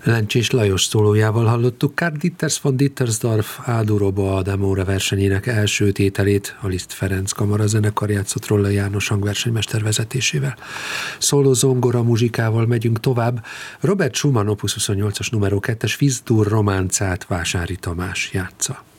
Lencsés Lajos szólójával hallottuk Karl Ditters von Dittersdorf Áldóroba Adamóra versenyének első tételét, a Liszt Ferenc Kamara zenekar játszott róla János hangversenymester vezetésével. Szóló zongora muzsikával megyünk tovább. Robert Schumann Opus 28-as numero 2-es Fiz dur románcát Vásári Tamás játsza.